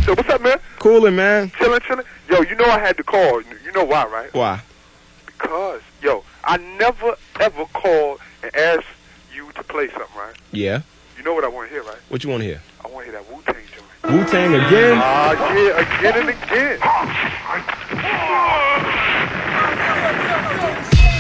Yo, what's up, man? Coolin', man. Chillin'. Yo, you know I had to call. You know why, right? Why? Because, yo, I never, ever called and asked you to play something, right? Yeah. You know what I want to hear, right? What you want to hear? I want to hear that Wu-Tang joint. Wu-Tang again? Yeah, again and again.